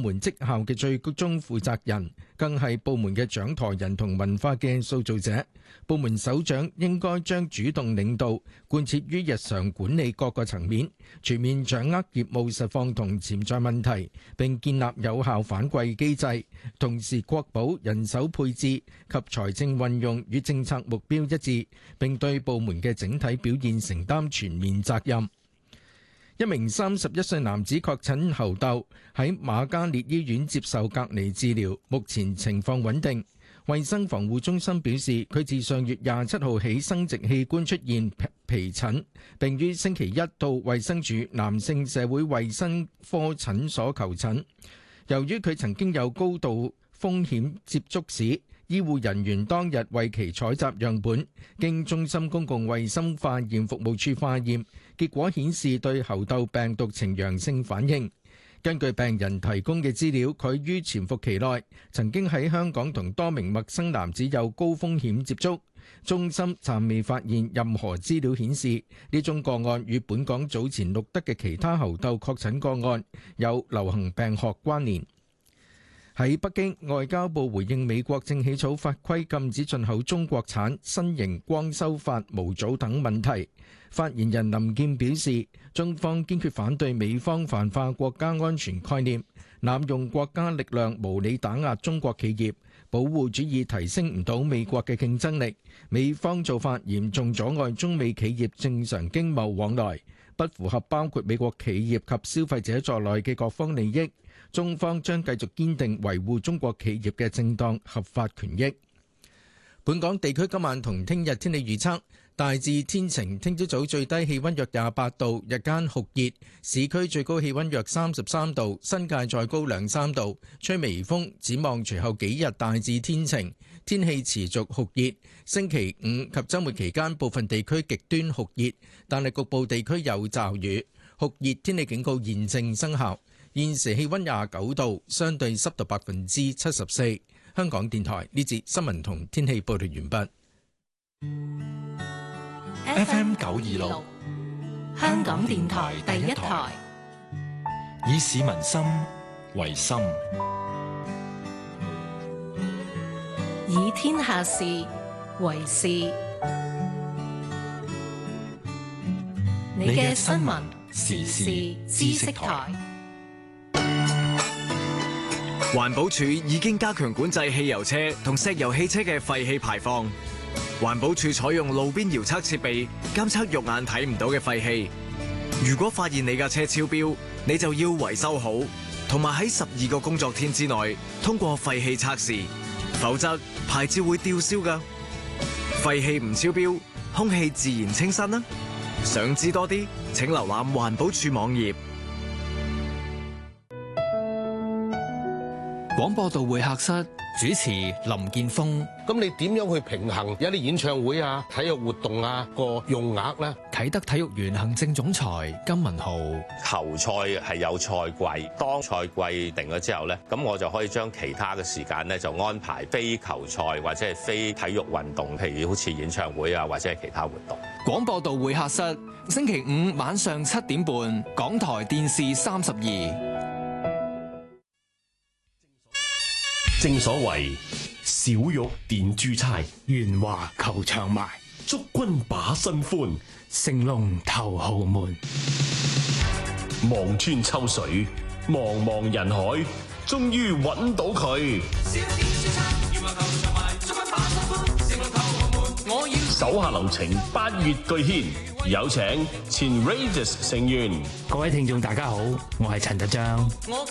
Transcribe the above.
門績效嘅最終負責人，更係部門嘅掌舵人同文化嘅塑造者。部門首長應該將主動領導貫徹於日常管理各個層面，全面掌握業務實況同潛在問題，並建立有效反饋機制，同時確保人手配置及財政運用與政策目標一致，並對部門嘅整體表現承擔全面責任。一名31歲男子確診猴痘，喺瑪嘉烈醫院接受隔離治療，目前情況穩定。衛生防護中心表示，佢自上月27號起生殖器官出現皮疹，並於星期一到衛生署男性社會衛生科診所求診。由於佢曾經有高度風險接觸史，醫護人員當日為其採集樣本，經中心公共衛生化驗服務處化驗，結果顯示對猴痘病毒呈陽性反應。根據病人提供嘅資料，佢於潛伏期內曾經喺香港同多名陌生男子有高風險接觸。中心暫未發現任何資料顯示呢宗個案與本港早前錄得嘅其他猴痘確診個案有流行病學關聯。喺北京，外交部回應美國正起草法規禁止進口中國產新型光修法模組等問題。發言人林健表示，中方堅決反對美方泛化國家安全概念，濫用國家力量無理打壓中國企業，保護主義提升唔到美國嘅競爭力。美方做法嚴重阻礙中美企業正常經貿往來，不符合包括美國企業及消費者在內嘅各方利益。中方將繼續堅定維護中國企業嘅正當合法權益。本港地區今晚同聽日天氣預測，大致天晴，聽朝早最低氣溫約28度，日間酷熱，市區最高氣溫約33度，新界再高2-3度，吹微風。展望隨後幾日大致天晴，天氣持續酷熱。星期五及週末期間部分地區極端酷熱，但係局部地區有驟雨。酷熱天氣警告現正生效。現時氣溫29度，相對濕度74%。香港電台呢節新聞同天氣報道完畢。FM 926，香港電台第一台，以市民心為心， 以天下事為事。你嘅新聞時事知識台。 環保署已經加強管制汽油車同石油汽車嘅廢氣排放。環保署採用路邊遙測設備監測肉眼睇唔到嘅廢氣。如果發現你架車超標，你就要維修好，同埋喺12個工作天之內通過廢氣測試，否則牌照會吊銷㗎。廢氣唔超標，空氣自然清新啦。想知多啲，請瀏覽環保署網頁。 廣播道會客室主持林建峰。 咁你點樣去平衡有啲演唱會啊、體育活動啊個用額咧？ 啟德體育園行政總裁金文浩。 球賽係有賽季，當賽季定咗之後咧，咁我就可以將其他嘅時間咧就安排非球賽或者係非體育運動，譬如好似演唱會啊或者係其他活動。 廣播道會客室星期五晚上7點半，港台電視32。 正所謂小玉電珠釵， 圓華球場埋， 祝君把新歡， 成龍頭號門。 望穿秋水，茫茫人海，終於揾到佢。手下留情，8月巨獻，有請前 Raidas 成員。 各位聽眾大家好，我係陳德章。